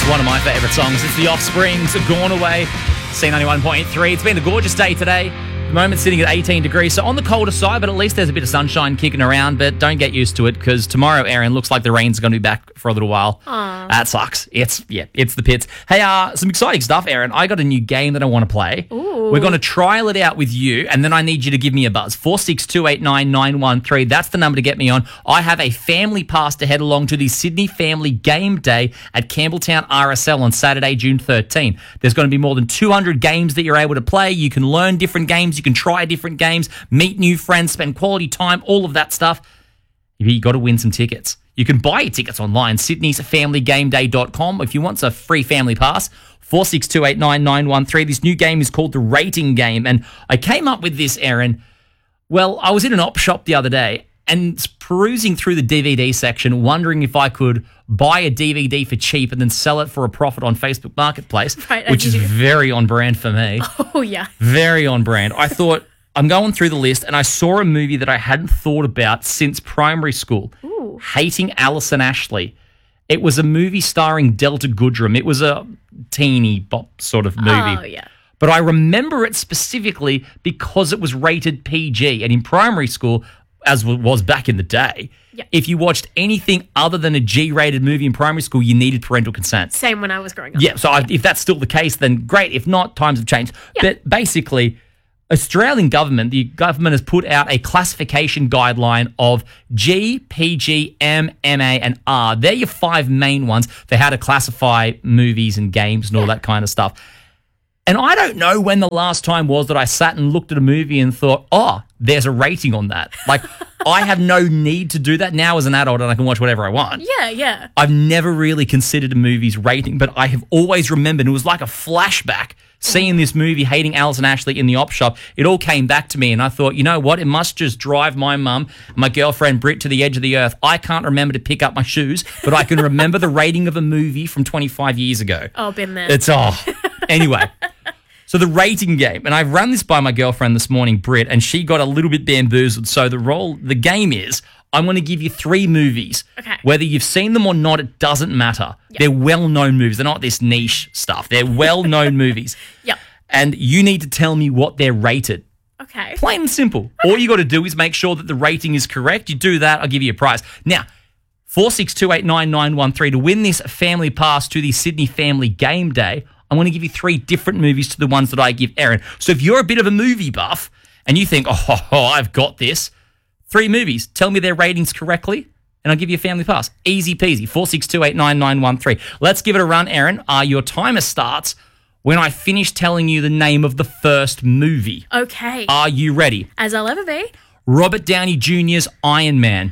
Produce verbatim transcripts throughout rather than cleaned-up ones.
One of my favourite songs. It's The Offspring's Gone Away. C ninety-one point three. It's been a gorgeous day today. The moment sitting at eighteen degrees, so on the colder side, but at least there's a bit of sunshine kicking around. But don't get used to it, because tomorrow, Erin, looks like the rain's going to be back for a little while. Aww. That sucks. It's yeah, it's the pits. Hey, uh, some exciting stuff, Erin. I got a new game that I want to play. Ooh. We're going to trial it out with you, and then I need you to give me a buzz. four six two eight nine nine one three. That's the number to get me on. I have a family pass to head along to the Sydney Family Game Day at Campbelltown R S L on Saturday, June thirteenth. There's going to be more than two hundred games that you're able to play. You can learn different games. You can try different games, meet new friends, spend quality time, all of that stuff. You got to win some tickets. You can buy your tickets online, sydneys family game day dot com. If you want a free family pass, four six two eight nine nine one three. This new game is called The Rating Game, and I came up with this, Erin. Well, I was in an op shop the other day and perusing through the D V D section, wondering if I could buy a D V D for cheap and then sell it for a profit on Facebook Marketplace, right, which is very on brand for me. Oh, yeah. Very on brand. I thought, I'm going through the list, and I saw a movie that I hadn't thought about since primary school. Ooh. Hating Alison Ashley. It was a movie starring Delta Goodrem. It was a teeny bop sort of movie. Oh, yeah. But I remember it specifically because it was rated P G. And in primary school, as was back in the day, yep. if you watched anything other than a G-rated movie in primary school, you needed parental consent. Same when I was growing up. Yeah, so I, if that's still the case, then great. If not, times have changed. Yeah. But basically, Australian government, the government has put out a classification guideline of G, P G, M, M A, and R. They're your five main ones for how to classify movies and games and all Yeah. that kind of stuff. And I don't know when the last time was that I sat and looked at a movie and thought, oh, there's a rating on that. Like, I have no need to do that now as an adult, and I can watch whatever I want. Yeah, yeah. I've never really considered a movie's rating, but I have always remembered, it was like a flashback, seeing this movie, Hating Alison Ashley in the op shop. It all came back to me, and I thought, you know what? It must just drive my mum, my girlfriend Brit, to the edge of the earth. I can't remember to pick up my shoes, but I can remember the rating of a movie from twenty-five years ago. Oh, been there. It's, oh, anyway. So the rating game, and I've run this by my girlfriend this morning, Brit, and she got a little bit bamboozled. So the role, the game is, I'm going to give you three movies. Okay. Whether you've seen them or not, it doesn't matter. Yep. They're well-known movies. They're not this niche stuff. They're well-known movies. Yep. And you need to tell me what they're rated. Okay. Plain and simple. All you got to do is make sure that the rating is correct. You do that, I'll give you a prize. Now, four six two eight nine nine one three, to win this family pass to the Sydney Family Game Day, I'm going to give you three different movies to the ones that I give Erin. So if you're a bit of a movie buff and you think, oh, oh, I've got this, three movies, tell me their ratings correctly, and I'll give you a family pass. Easy peasy. four six two eight nine nine one three. Let's give it a run, Erin. Uh, your timer starts when I finish telling you the name of the first movie. Okay. Are you ready? As I'll ever be. Robert Downey Junior's Iron Man.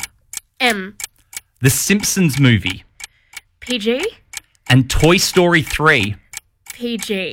M. The Simpsons movie. P G. And Toy Story three. P G.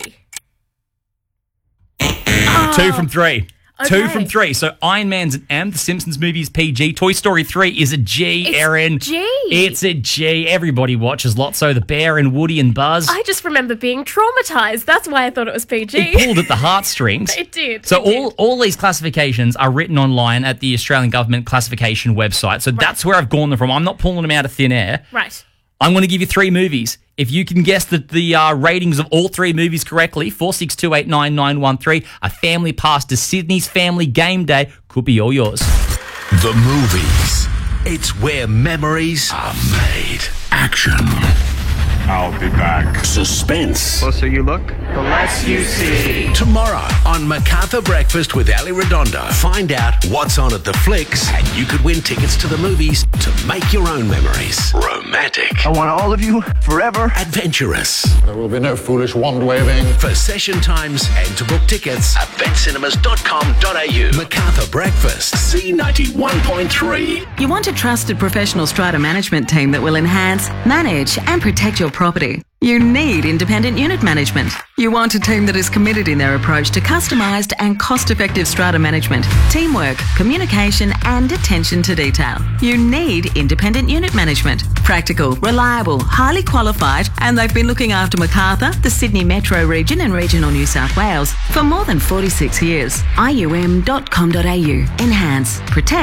Two from three. Two Okay. from three. So Iron Man's an M. The Simpsons movie is P G. Toy Story three is a G, It's Erin. G. It's a G. Everybody watches Lotso, the Bear, and Woody and Buzz. I just remember being traumatized. That's why I thought it was P G. It pulled at the heartstrings. It did. So it did. all, all these classifications are written online at the Australian Government Classification website. So that's where I've gone them from. I'm not pulling them out of thin air. Right. I'm going to give you three movies. If you can guess the, the uh, ratings of all three movies correctly, four six two eight nine nine one three, a family pass to Sydney's Family Game Day could be all yours. The movies. It's where memories are made. Action. I'll be back. Suspense. Closer you look, the less you see. Tomorrow on MacArthur Breakfast with Ali Redondo. Find out what's on at the flicks, and you could win tickets to the movies to make your own memories. Romantic. I want all of you forever. Adventurous. There will be no foolish wand waving. For session times and to book tickets, event cinemas dot com dot a u. MacArthur Breakfast. C ninety-one point three. You want a trusted professional strata management team that will enhance, manage, and protect your property. You need independent unit management. You want a team that is committed in their approach to customised and cost-effective strata management, teamwork, communication, and attention to detail. You need independent unit management. Practical, reliable, highly qualified, and they've been looking after MacArthur, the Sydney Metro region and regional New South Wales for more than forty-six years. I U M dot com dot a u. Enhance, protect,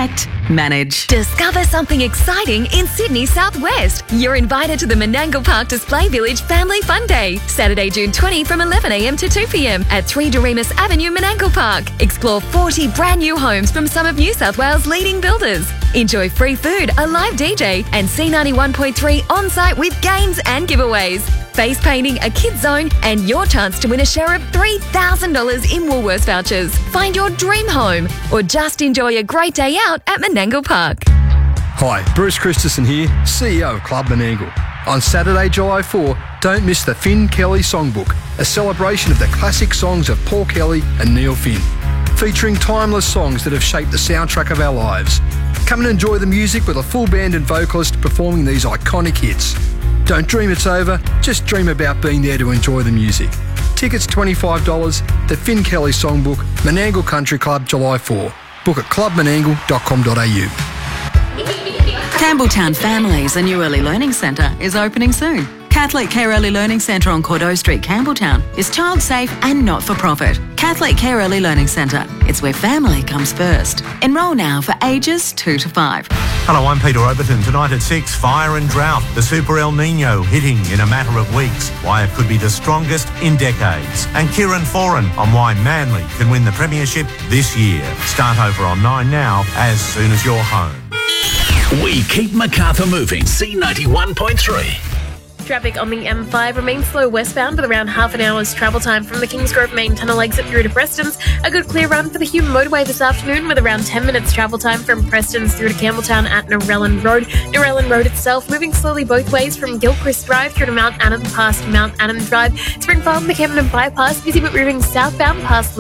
Manage. Discover something exciting in Sydney Southwest. You're invited to the Menangle Park Display Village Family Fun Day, Saturday, June twentieth from eleven a m to two p m at three Doremus Avenue, Menangle Park. Explore forty brand new homes from some of New South Wales' leading builders. Enjoy free food, a live D J, and C ninety-one point three on-site with games and giveaways. Face painting, a kids zone, and your chance to win a share of three thousand dollars in Woolworths vouchers. Find your dream home or just enjoy a great day out at Menangle Park. Hi, Bruce Christensen here, C E O of Club Menangle. On Saturday, July fourth, don't miss the Finn Kelly Songbook, a celebration of the classic songs of Paul Kelly and Neil Finn, featuring timeless songs that have shaped the soundtrack of our lives. Come and enjoy the music with a full band and vocalist performing these iconic hits. Don't dream it's over, just dream about being there to enjoy the music. Tickets twenty-five dollars, the Finn Kelly Songbook, Menangle Country Club, July fourth. Book at club menangle dot com dot a u. Campbelltown Families, a new early learning centre, is opening soon. Catholic Care Early Learning Centre on Cordeaux Street, Campbelltown, is child safe and not-for-profit. Catholic Care Early Learning Centre. It's where family comes first. Enrol now for ages two to five. Hello, I'm Peter Overton. Tonight at six, fire and drought. The Super El Nino hitting in a matter of weeks. Why it could be the strongest in decades. And Kieran Foran on why Manly can win the premiership this year. Start over on nine now, as soon as you're home. We keep Macarthur moving. C ninety-one point three. Traffic on the M five remains slow westbound with around half an hour's travel time from the Kingsgrove main tunnel exit through to Preston's. A good clear run for the Hume motorway this afternoon with around ten minutes travel time from Preston's through to Campbelltown at Narellan Road. Narellan Road itself moving slowly both ways from Gilchrist Drive through to Mount Adam past Mount Adam Drive. Spring Farm, the Camden Bypass busy but moving southbound past